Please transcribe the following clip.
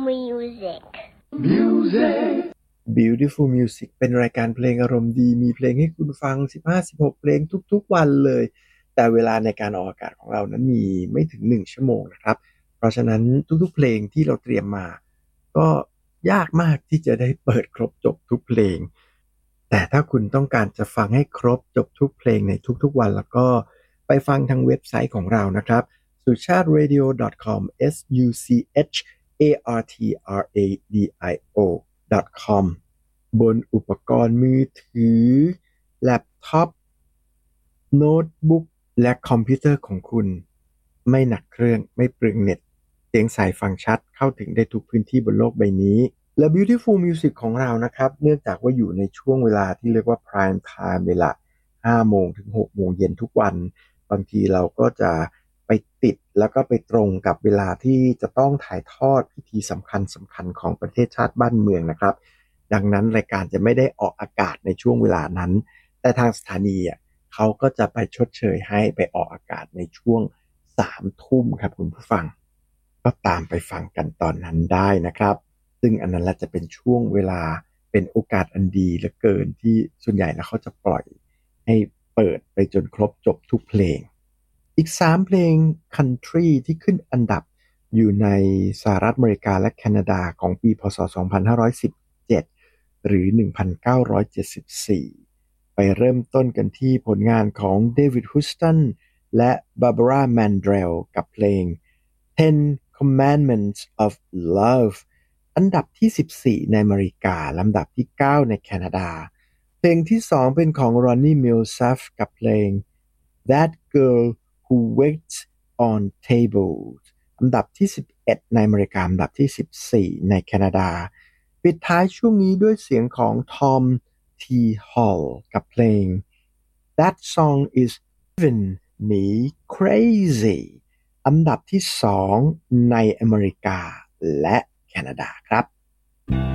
music Beautiful Music เป็นรายการเพลงอารมณ์ดีมีเพลงให้คุณฟัง15-16เพลงทุกๆวันเลยแต่เวลาในการออกอากาศของเรานั้นมีไม่ถึง1ชั่วโมงนะครับเพราะฉะนั้นทุกๆเพลงที่เราเตรียมมาก็ยากมากที่จะได้เปิดครบจบทุกเพลงแต่ถ้าคุณต้องการจะฟังให้ครบจบทุกเพลงในทุกๆวันแล้วก็ไปฟังทางเว็บไซต์ของเรานะครับsucharadio.com suchartradio.com บนอุปกรณ์มือถือแล็ปท็อปโน้ตบุ๊กและคอมพิวเตอร์ของคุณไม่หนักเครื่องไม่เปลืองเน็ตเสียงใสฟังชัดเข้าถึงได้ทุกพื้นที่บนโลกใบนี้และ Beautiful Music ของเรานะครับเนื่องจากว่าอยู่ในช่วงเวลาที่เรียกว่า Prime Time เวลา 5 โมงถึง 6 โมงเย็นทุกวันบางทีเราก็จะไปติดแล้วก็ไปตรงกับเวลาที่จะต้องถ่ายทอดพิธีสำคัญของประเทศชาติบ้านเมืองนะครับดังนั้นรายการจะไม่ได้ออกอากาศในช่วงเวลานั้นแต่ทางสถานีเขาก็จะไปชดเชยให้ไปออกอากาศในช่วง 3 ทุ่มครับคุณผู้ฟังก็ตามไปฟังกันตอนนั้นได้นะครับซึ่งอันนั้นจะเป็นช่วงเวลาเป็นโอกาสอันดีเหลือเกินที่ส่วนใหญ่แล้วเขาจะปล่อยให้เปิดไปจนครบจบทุกเพลงอีก3เพลง Country ที่ขึ้นอันดับอยู่ในสหรัฐอเมริกาและแคนาดาของปีพ.ศ. 2517หรือ1974ไปเริ่มต้นกันที่ผลงานของเดวิด ฮุสตันและบาร์บารา แมนเดรลกับเพลง Ten Commandments of Love อันดับที่ 14 ในอเมริกาลำดับที่ 9 ในแคนาดาเพลงที่ 2 เป็นของ Ronnie Milsap กับเพลง That Girl Who Waits on Tables อันดับที่ 11 ในอเมริกาอันดับที่ 14 ในแคนาดาปิดท้ายช่วงนี้ด้วยเสียงของ Tom T. Hall กับเพลง That Song Is Driving Me Crazy อันดับที่ 2 ในอเมริกาและแคนาดาครับ